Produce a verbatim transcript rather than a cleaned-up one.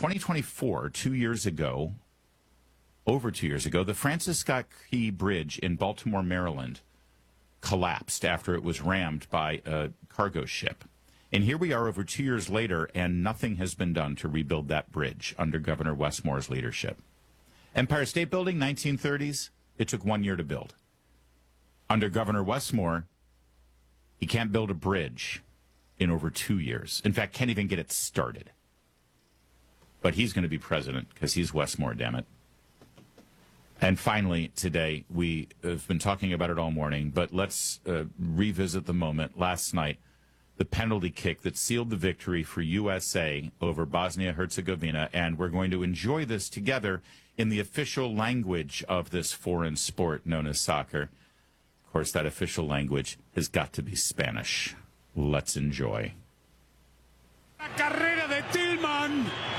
twenty twenty-four, two years ago, over two years ago, the Francis Scott Key Bridge in Baltimore, Maryland, collapsed after it was rammed by a cargo ship. And here we are over two years later, and nothing has been done to rebuild that bridge under Governor Westmore's leadership. Empire State Building, nineteen thirties, it took one year to build. Under Governor Westmore, he can't build a bridge in over two years. In fact, can't even get it started. But he's going to be president because he's Westmore, damn it. And finally, today, we have been talking about it all morning, but let's uh, revisit the moment last night, the penalty kick that sealed the victory for U S A over Bosnia-Herzegovina, and we're going to enjoy this together in the official language of this foreign sport known as soccer. Of course, that official language has got to be Spanish. Let's enjoy. La carrera de Tillman.